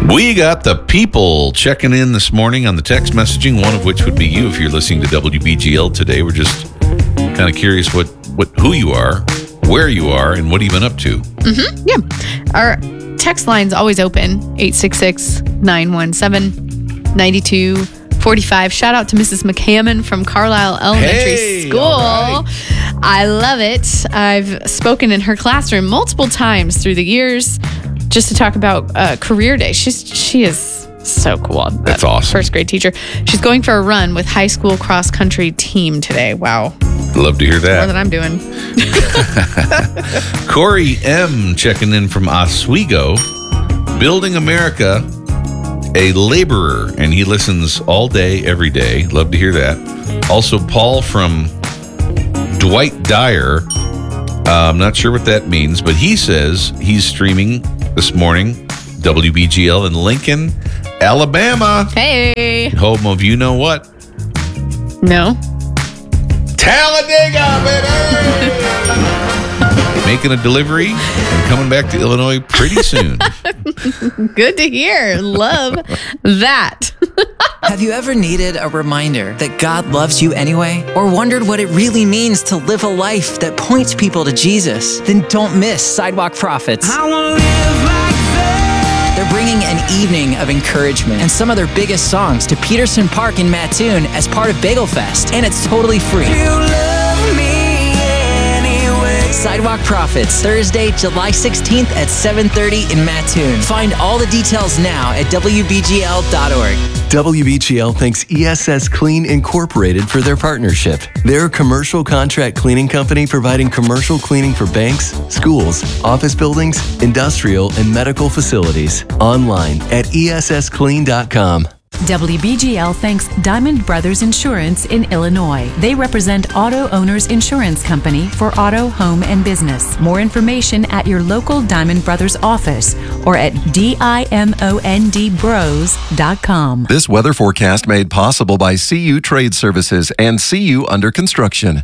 We got the people checking in this morning on the text messaging, one of which would be you if you're listening to WBGL today. We're just kind of curious who you are, where you are, and what you've been up to. Yeah. Our text line's always open, 866-917-9245. Shout out to Mrs. McCammon from Carlisle Elementary School. All right. I love it. I've spoken in her classroom multiple times through the years just to talk about career day. She is so cool. That's awesome. First grade teacher. She's going for a run with high school cross country team today. Wow. Love to hear that. More than I'm doing. Corey M. checking in from Oswego, Building America, a laborer, and he listens all day, every day. Love to hear that. Also, Paul from Dwight Dyer. I'm not sure what that means, but he says he's streaming this morning, WBGL in Lincoln, Alabama. Hey. Home of you know what? No. Talladega, baby! Making a delivery and coming back to Illinois pretty soon. Good to hear. Love that. Have you ever needed a reminder that God loves you anyway? Or wondered what it really means to live a life that points people to Jesus? Then don't miss Sidewalk Prophets. They're bringing an evening of encouragement and some of their biggest songs to Peterson Park in Mattoon as part of Bagel Fest, and it's totally free. Sidewalk Prophets, Thursday, July 16th at 7:30 in Mattoon. Find all the details now at WBGL.org. WBGL thanks ESS Clean Incorporated for their partnership. They're a commercial contract cleaning company providing commercial cleaning for banks, schools, office buildings, industrial, and medical facilities. Online at ESSclean.com. WBGL thanks Diamond Brothers Insurance in Illinois. They represent Auto Owners Insurance Company for auto, home, and business. More information at your local Diamond Brothers office or at DIMONDBros.com. This weather forecast made possible by CU Trade Services and CU Under Construction.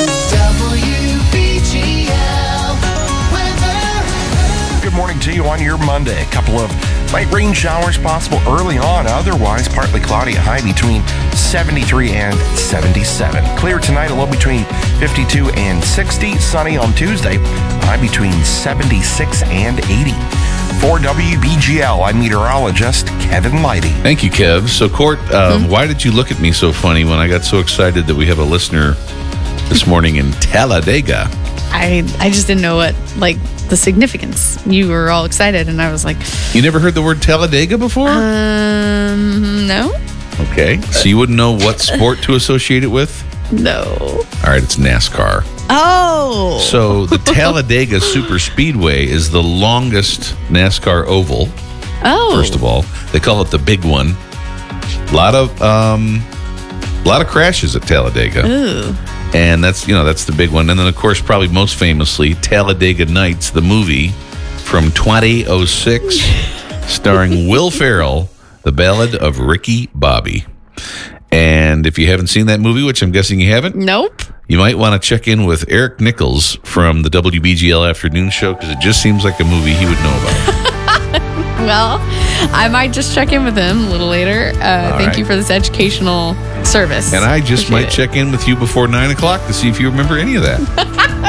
Good morning to you on your Monday. A couple of light rain showers possible early on. Otherwise, partly cloudy, a high between 73 and 77. Clear tonight, a low between 52 and 60. Sunny on Tuesday, a high between 76 and 80. For WBGL, I'm meteorologist Kevin Leidy. Thank you, Kev. So, Court, why did you look at me so funny when I got so excited that we have a listener this morning in Talladega? I just didn't know what, the significance. You were all excited, and I was like... You never heard the word Talladega before? No. Okay. So you wouldn't know what sport to associate it with? No. All right, it's NASCAR. Oh. So the Talladega Super Speedway is the longest NASCAR oval. Oh. First of all, they call it the big one. A lot of crashes at Talladega. Ooh. And that's the big one. And then, of course, probably most famously, Talladega Nights, the movie from 2006, starring Will Ferrell, The Ballad of Ricky Bobby. And if you haven't seen that movie, which I'm guessing you haven't, Nope. you might want to check in with Eric Nichols from the WBGL Afternoon Show, because it just seems like a movie he would know about. Well, I might just check in with him a little later. Thank you for this educational service. And I just Appreciate might check in with you before 9 o'clock to see if you remember any of that.